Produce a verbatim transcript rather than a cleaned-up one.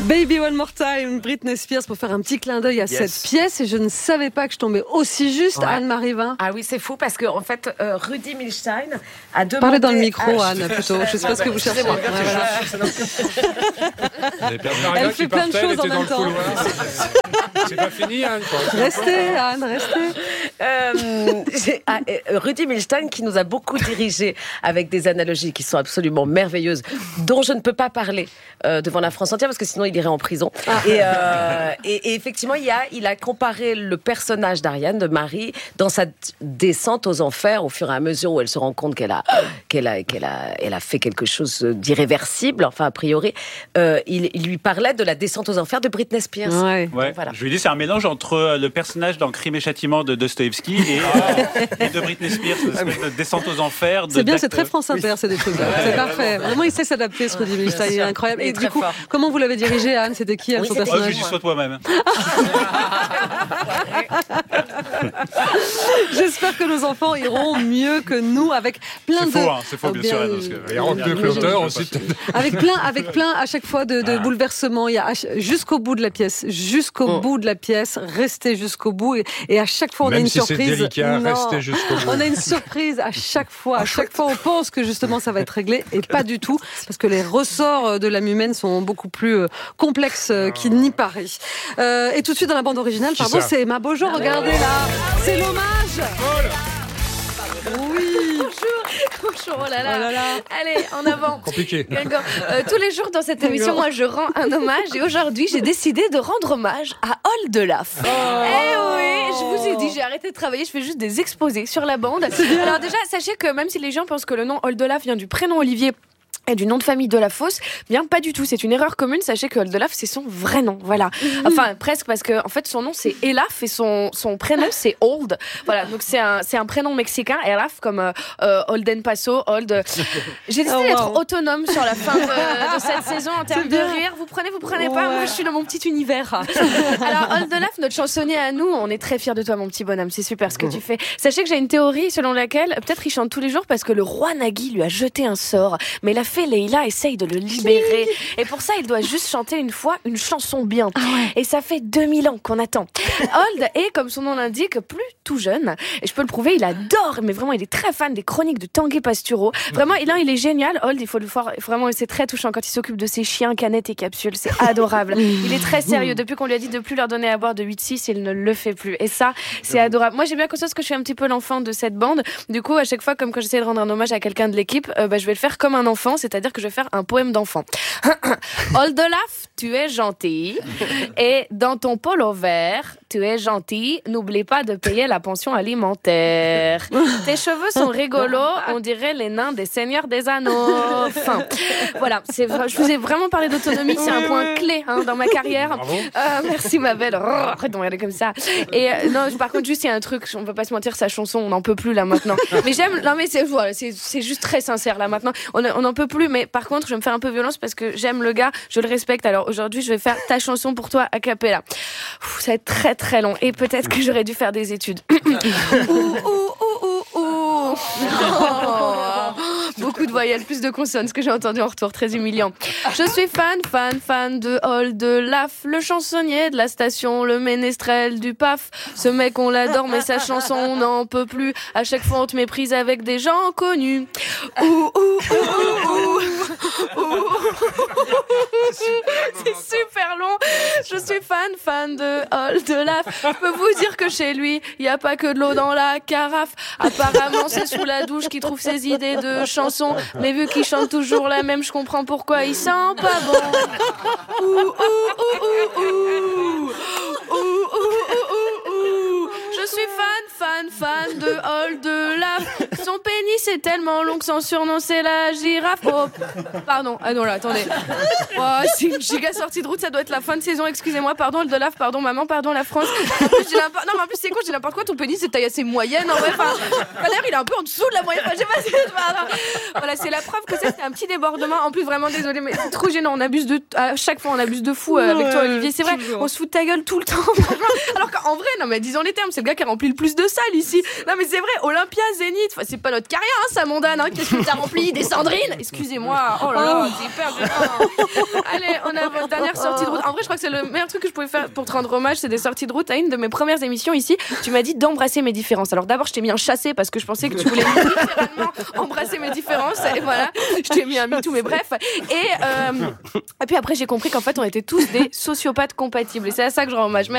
Baby One More Time, Britney Spears, pour faire un petit clin d'œil à yes. cette pièce. Et je ne savais pas que je tombais aussi juste, ouais. Anne-Marie Vin. Ah oui, c'est fou parce que en fait, euh, Rudi Milstein a demandé. Parlez dans le micro, à... Anne, plutôt. Je ne sais pas ce que vous cherchez. Moi. Elle fait plein de choses en même temps. C'est pas fini, Anne. Restez, Anne, restez. Euh, ah, Rudi Milstein qui nous a beaucoup dirigé avec des analogies qui sont absolument merveilleuses, dont je ne peux pas parler euh, devant la France entière parce que sinon il irait en prison. Ah. Et, euh, et, et effectivement, il, y a, il a comparé le personnage d'Ariane, de Marie, dans sa descente aux enfers au fur et à mesure où elle se rend compte qu'elle a, qu'elle a, qu'elle a, elle a fait quelque chose d'irréversible, enfin a priori. Euh, il, il lui parlait de la descente aux enfers de Britney Spears. Ouais. Ouais. Voilà. Je lui dis, c'est un mélange entre le personnage dans Crime et Châtiment de Dostoïevski et, euh, et de Britney Spears, de descente aux enfers. De c'est bien, c'est très France Inter, oui. C'est des trucs. Ouais, c'est parfait. Vraiment, il sait s'adapter, ce Rudi Milstein, il est incroyable. Et du coup, fort. Comment vous l'avez dirigé, Anne? C'était qui, Anne, oui, son personnage? Oh, je dis, sois toi-même. J'espère que nos enfants iront mieux que nous avec plein c'est de. C'est faux, hein, c'est faux, bien, bien sûr. Parce que... Il rentre mieux que l'auteur aussi. Avec plein, avec plein à chaque fois de, de ah. bouleversements. Il y a jusqu'au bout de la pièce, jusqu'au oh. bout de la pièce, restez jusqu'au bout et, et à chaque fois on Même a une si surprise. C'est délicat, non, restez jusqu'au bout. On a une surprise à chaque fois. À chaque fois on pense que justement ça va être réglé et pas du tout parce que les ressorts de l'âme humaine sont beaucoup plus complexes qu'il n'y paraît. Euh, et tout de suite dans la bande originale, Qui pardon, ça c'est Ma Beaujon. Regardez là, c'est l'hommage. Oui. Bonjour. Bonjour, oh là là. Oh là, là. Allez, en avant. Compliqué. Euh, tous les jours dans cette émission, moi je rends un hommage et aujourd'hui j'ai décidé de rendre hommage à Oldelaf. Oh. Eh oui, je vous ai dit, j'ai arrêté de travailler, je fais juste des exposés sur la bande. Alors déjà, sachez que même si les gens pensent que le nom Oldelaf vient du prénom Olivier et du nom de famille de la Fosse, bien pas du tout, c'est une erreur commune, sachez que Oldelaf c'est son vrai nom, voilà. Enfin presque parce que en fait son nom c'est Elaf et son son prénom c'est Old. Voilà, donc c'est un c'est un prénom mexicain, Elaf comme euh, Olden Paso, Old. J'ai décidé oh, wow. d'être autonome sur la fin de, de cette saison en termes de rire. Vous prenez, vous prenez ouais. pas, moi je suis dans mon petit univers. Alors Oldelaf, notre chansonnier à nous, on est très fiers de toi mon petit bonhomme, c'est super ce que tu fais. Sachez que j'ai une théorie selon laquelle peut-être il chante tous les jours parce que le roi Nagui lui a jeté un sort, mais la Leïla essaye de le libérer et pour ça il doit juste chanter une fois une chanson bien ah ouais. et ça fait deux mille ans qu'on attend. Old est comme son nom l'indique plus tout jeune et je peux le prouver, il adore, mais vraiment il est très fan des chroniques de Tanguy Pastureau, vraiment il, il est génial Old, il faut le voir, vraiment c'est très touchant quand il s'occupe de ses chiens, canettes et capsules, c'est adorable. Il est très sérieux, depuis qu'on lui a dit de plus leur donner à boire de huit six, il ne le fait plus et ça c'est adorable. Moi j'ai bien conscience que je suis un petit peu l'enfant de cette bande, du coup à chaque fois comme quand j'essaie de rendre un hommage à quelqu'un de l'équipe, euh, bah, je vais le faire comme un enfant, c'est c'est-à-dire que je vais faire un poème d'enfant. Oldelaf, tu es gentil, et dans ton polo vert, tu es gentil, n'oublie pas de payer la pension alimentaire. Tes cheveux sont rigolos, on dirait les nains des Seigneurs des Anneaux. Enfin, voilà, c'est vrai, je vous ai vraiment parlé d'autonomie, c'est un point clé hein, dans ma carrière. Euh, merci ma belle. Arrête de regarder comme ça. Et euh, non, par contre, juste il y a un truc, on peut pas se mentir, sa chanson, on n'en peut plus là maintenant. Mais j'aime, non mais c'est voilà, c'est, c'est juste très sincère là maintenant. On n'en peut plus. Mais par contre, je vais me faire un peu violence parce que j'aime le gars, je le respecte. Alors aujourd'hui, je vais faire ta chanson pour toi a cappella. Ouh, ça va être très très long et peut-être que j'aurais dû faire des études. ouh, ouh, ouh, ouh, ouh. Oh. Beaucoup de voyelles, plus de consonnes, ce que j'ai entendu en retour, très humiliant. Je suis fan, fan, fan de Oldelaf, le chansonnier de la station, le ménestrel du P A F. Ce mec, on l'adore, mais sa chanson, on n'en peut plus. À chaque fois, on te méprise avec des gens connus. Ouh, ouh, ouh, ouh, ouh. C'est super long. Je suis fan, fan de Oldelaf. Je peux vous dire que chez lui, il n'y a pas que de l'eau dans la carafe. Apparemment, c'est sous la douche qu'il trouve ses idées de chansons. Mais vu qu'il chante toujours la même, je comprends pourquoi il sent pas bon. Ouh, ouh, ouh, ouh, ouh. Ouh, ouh, ouh, ouh, ouh. Je suis fan, fan, fan de Oldelaf. Son pénis est tellement long que son surnom c'est la girafe. Oh, pardon. Ah non, là, attendez. Oh, c'est une giga sortie de route, ça doit être la fin de saison. Excusez-moi, pardon, Oldelaf, pardon, maman, pardon, la France. En plus, j'ai non, mais en plus, c'est con, j'ai n'importe quoi. Ton pénis est taille assez moyenne, en vrai. Enfin, d'ailleurs, il est un peu en dessous de la moyenne. Enfin, j'ai pas si voilà, c'est la preuve que ça, c'était un petit débordement. En plus, vraiment, désolé, mais c'est trop gênant. On abuse de, à chaque fois, on abuse de fou euh, avec toi, Olivier. C'est vrai, on se fout de ta gueule tout le temps. Alors qu'en vrai, non, mais disons les termes, c'est le gars qui a rempli le plus de salles ici. Non, mais c'est vrai, Olympia, Zénith, enfin, c'est pas notre carrière, hein, Samandane, hein. Qu'est-ce que t'as rempli? Des Sandrine? Excusez-moi. Oh là là, c'est hyper gênant. Allez, on avance. ma dernière sortie de route. En vrai, je crois que c'est le meilleur truc que je pouvais faire pour te rendre hommage, c'est des sorties de route. À une de mes premières émissions ici, tu m'as dit d'embrasser mes différences. Alors d'abord, je t'ai mis un chassé parce que je pensais que tu voulais littéralement embrasser mes différences. Et voilà, je t'ai mis un MeToo, mais bref. Et, euh, et puis après, j'ai compris qu'en fait, on était tous des sociopathes compatibles. Et c'est à ça que je rends hommage.